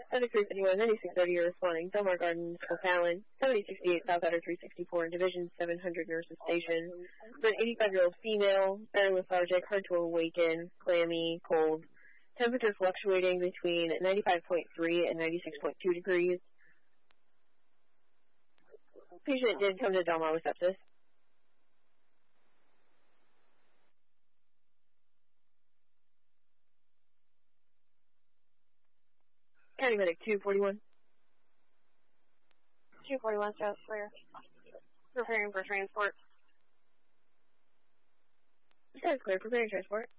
Outer 351, 9630, you're responding. Delmar Gardens, O'Fallon, 7068 South Outer 364, Division 700 Nurses Station. For an 85-year-old female, very lethargic, hard to awaken, clammy, cold. Temperature fluctuating between 95.3 and 96.2 degrees. Patient did come to Delmar with sepsis. County Medic 241. 241, South clear. Preparing for transport. Sounds clear. Preparing transport.